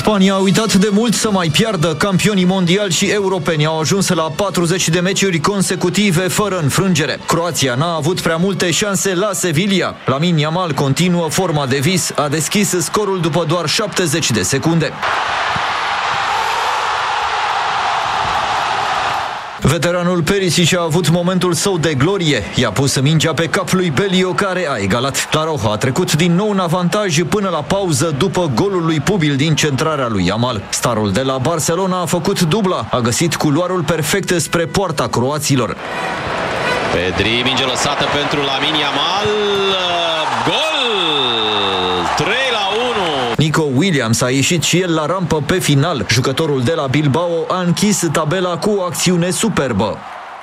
Spania a uitat de mult să mai piardă. Campionii mondiali și europeni au ajuns la 40 de meciuri consecutive fără înfrângere. Croația n-a avut prea multe șanse la Sevilla. Lamine Yamal continuă forma de vis, a deschis scorul după doar 70 de secunde. Veteranul Perisic a avut momentul său de glorie. I-a pus mingea pe cap lui Belio, care a egalat. La Roja a trecut din nou în avantaj până la pauză după golul lui Pubil din centrarea lui Yamal. Starul de la Barcelona a făcut dubla. A găsit culoarul perfect spre poarta croaților. Pedri, minge lăsată pentru Lamine Yamal. Gol! 3-1. Nico Williams a ieșit și el la rampă pe final. Jucătorul de la Bilbao a închis tabela cu o acțiune superbă.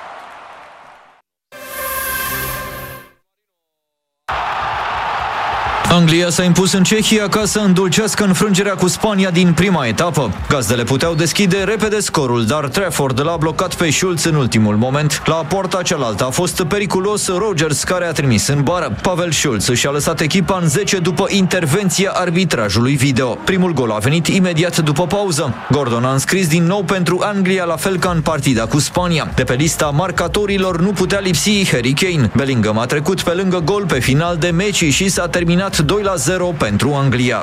Anglia s-a impus în Cehia ca să îndulcească înfrângerea cu Spania din prima etapă. Gazdele puteau deschide repede scorul, dar Trafford l-a blocat pe Schulz în ultimul moment. La poarta cealaltă a fost periculos Rodgers, care a trimis în bară. Pavel Schulz și-a lăsat echipa în 10 după intervenția arbitrajului video. Primul gol a venit imediat după pauză. Gordon a înscris din nou pentru Anglia, la fel ca în partida cu Spania. De pe lista marcatorilor nu putea lipsi Harry Kane. Bellingham a trecut pe lângă gol pe final de meci și s-a terminat 2-0 pentru Anglia.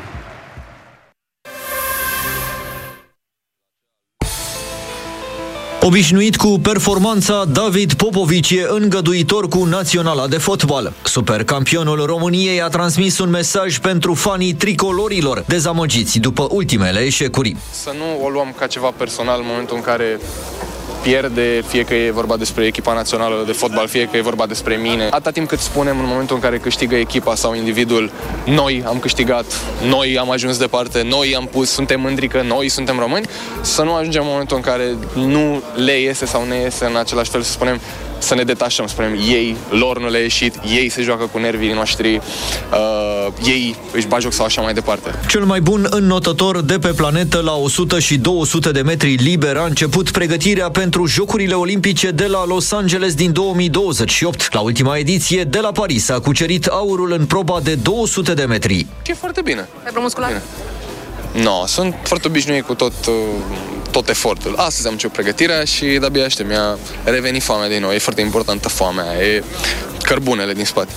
Obișnuit cu performanța, David Popovici e îngăduitor cu naționala de fotbal. Supercampionul României a transmis un mesaj pentru fanii tricolorilor, dezamăgiți după ultimele eșecuri. Să nu o luăm ca ceva personal în momentul în care pierde, fie că e vorba despre echipa națională de fotbal, fie că e vorba despre mine. Atâta timp cât spunem în momentul în care câștigă echipa sau individul, noi am câștigat, noi am ajuns departe, noi am pus, suntem mândri că noi suntem români, să nu ajungem în momentul în care nu le iese sau ne iese în același fel, să spunem, să ne detașăm, spunem, ei, lor nu le-a ieșit, ei se joacă cu nervii noștri, ei își bag joc sau așa mai departe. Cel mai bun înnotător de pe planetă la 100 și 200 de metri liber a început pregătirea pentru Jocurile Olimpice de la Los Angeles din 2028. La ultima ediție de la Paris a cucerit aurul în proba de 200 de metri. E foarte bine. Ai muscular? No, sunt foarte obișnuit cu tot efortul. Astăzi am început pregătirea și de-abia aștept, mi-a revenit foamea din nou. E foarte importantă foamea, e cărbunele din spate.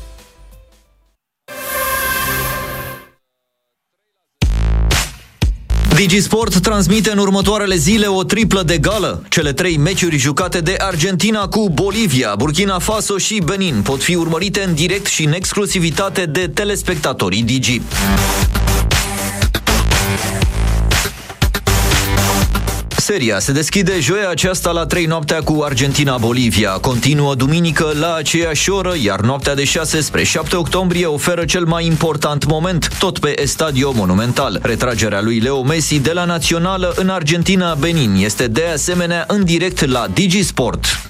DigiSport transmite în următoarele zile o triplă de gală. Cele 3 meciuri jucate de Argentina cu Bolivia, Burkina Faso și Benin pot fi urmărite în direct și în exclusivitate de telespectatorii Digi. Seria se deschide joia aceasta la 3 noaptea cu Argentina-Bolivia. Continuă duminică la aceeași oră, iar noaptea de 6 spre 7 octombrie oferă cel mai important moment, tot pe Estadio Monumental. Retragerea lui Leo Messi de la Națională în Argentina-Benin este de asemenea în direct la DigiSport.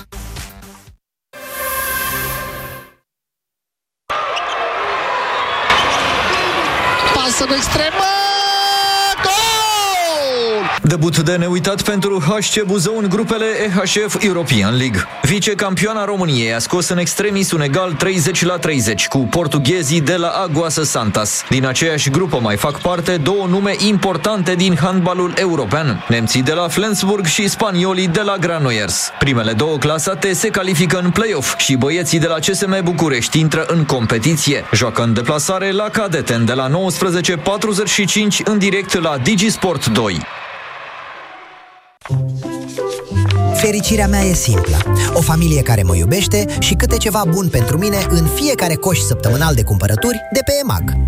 Pasă în extremă! Debut de neuitat pentru HC Buzău în grupele EHF European League. Vicecampioana României a scos în extremis un egal 30-30 cu portughezii de la Águas Santas. Din aceeași grupă mai fac parte 2 nume importante din handbalul european, nemții de la Flensburg și spaniolii de la Granollers. Primele 2 clasate se califică în play-off și băieții de la CSM București intră în competiție. Joacă în deplasare la Cadeten de la 19:45 în direct la DigiSport 2. Fericirea mea e simplă. O familie care mă iubește și câte ceva bun pentru mine în fiecare coș săptămânal de cumpărături de pe EMAG.